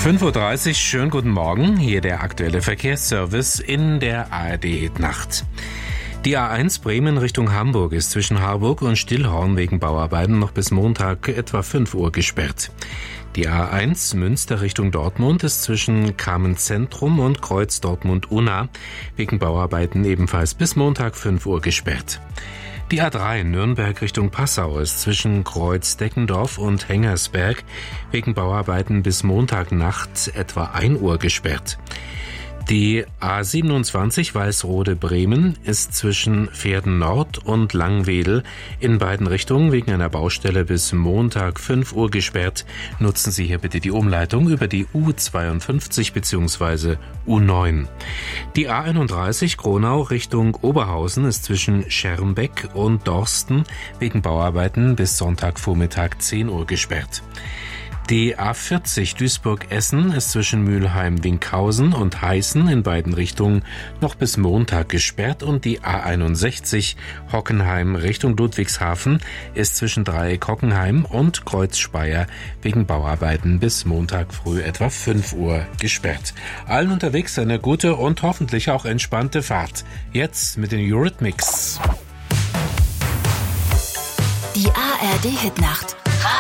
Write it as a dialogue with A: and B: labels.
A: 5:30 Uhr, schönen guten Morgen. Hier der aktuelle Verkehrsservice in der ARD-Nacht. Die A1 Bremen Richtung Hamburg ist zwischen Harburg und Stillhorn wegen Bauarbeiten noch bis Montag etwa 5 Uhr gesperrt. Die A1 Münster Richtung Dortmund ist zwischen Kamen-Zentrum und Kreuz Dortmund-Unna wegen Bauarbeiten ebenfalls bis Montag 5 Uhr gesperrt. Die A3 Nürnberg Richtung Passau ist zwischen Kreuz Deckendorf und Hengersberg wegen Bauarbeiten bis Montagnacht etwa 1 Uhr gesperrt. Die A27 Walsrode-Bremen ist zwischen Verden Nord und Langwedel in beiden Richtungen wegen einer Baustelle bis Montag 5 Uhr gesperrt. Nutzen Sie hier bitte die Umleitung über die U52 bzw. U9. Die A31 Kronau Richtung Oberhausen ist zwischen Schermbeck und Dorsten wegen Bauarbeiten bis Sonntagvormittag 10 Uhr gesperrt. Die A40 Duisburg-Essen ist zwischen Mülheim-Winkhausen und Heißen in beiden Richtungen noch bis Montag gesperrt und die A61 Hockenheim Richtung Ludwigshafen ist zwischen Dreieck Hockenheim und Kreuz Speyer wegen Bauarbeiten bis Montag früh etwa 5 Uhr gesperrt. Allen unterwegs eine gute und hoffentlich auch entspannte Fahrt. Jetzt mit den Eurythmics.
B: Die ARD-Hitnacht.